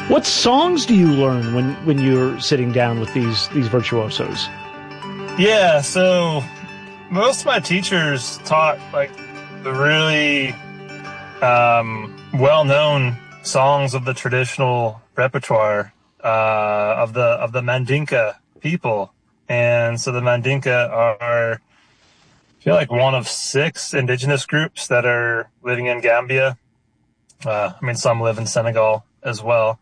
What songs do you learn when you're sitting down with these virtuosos? Yeah, so most of my teachers taught like the really well-known songs of the traditional repertoire of the Mandinka people, and so the Mandinka are, I feel like, one of 6 indigenous groups that are living in Gambia. I mean, some live in Senegal as well.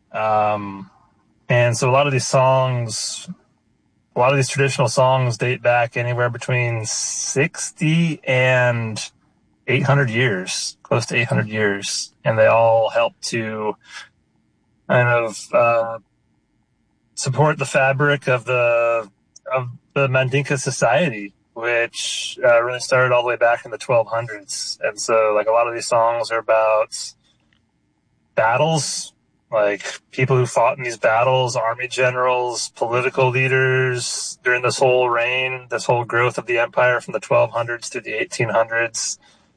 And so a lot of these traditional songs date back anywhere between 60 and 800 years, close to 800 years. And they all help to kind of support the fabric of the Mandinka society, which really started all the way back in the 1200s. And so, like, a lot of these songs are about battles, like people who fought in these battles, army generals, political leaders during this whole reign, this whole growth of the empire from the 1200s to the 1800s.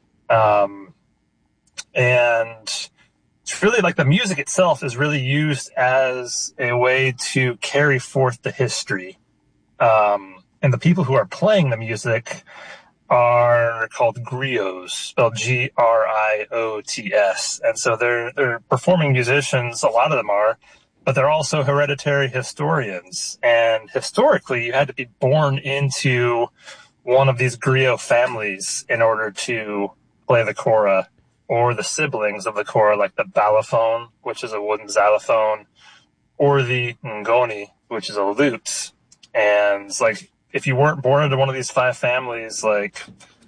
And it's really like the music itself is really used as a way to carry forth the history. And the people who are playing the music are called griots, spelled Griots. And so they're performing musicians, a lot of them are, but they're also hereditary historians. And historically, you had to be born into one of these griot families in order to play the kora, or the siblings of the kora, like the balafon, which is a wooden xylophone, or the ngoni, which is a lute. And it's like, if you weren't born into one of these 5 families, like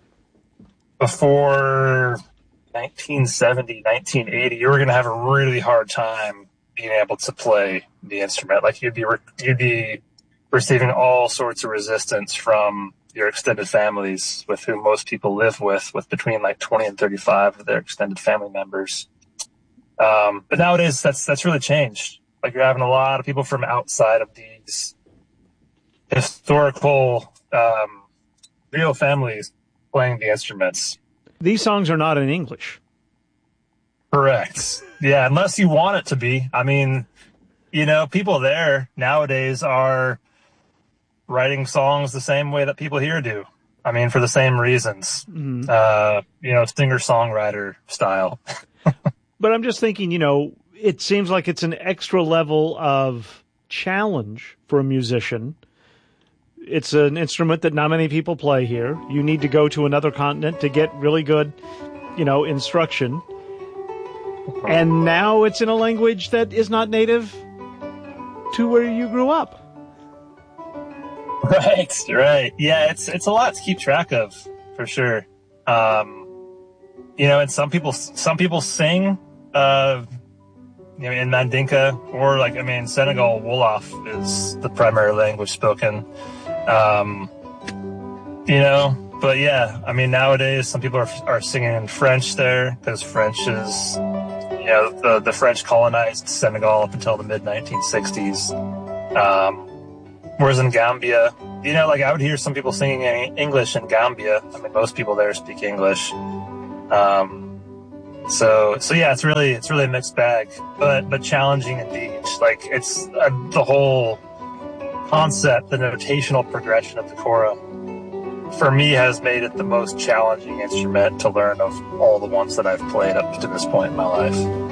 before 1970, 1980, you were going to have a really hard time being able to play the instrument. Like you'd be receiving all sorts of resistance from your extended families, with whom most people live with between like 20 and 35 of their extended family members. But nowadays that's really changed. Like, you're having a lot of people from outside of these historical real families playing the instruments. These songs are not in English. Correct. Yeah, unless you want it to be. I mean, people there nowadays are writing songs the same way that people here do. I mean, for the same reasons. Singer-songwriter style. But I'm just thinking, it seems like it's an extra level of challenge for a musician. It's an instrument that not many people play here. You need to go to another continent to get really good, instruction. And now it's in a language that is not native to where you grew up. Right. Yeah, it's a lot to keep track of, for sure. And some people sing, in Mandinka, or in Senegal, Wolof is the primary language spoken. But yeah, nowadays some people are singing in French there, because French is, the French colonized Senegal up until the mid 1960s. Whereas in Gambia, I would hear some people singing in English in Gambia. Most people there speak English. So yeah, it's really a mixed bag, but challenging indeed. Like, it's the whole concept, the notational progression of the kora, for me, has made it the most challenging instrument to learn of all the ones that I've played up to this point in my life.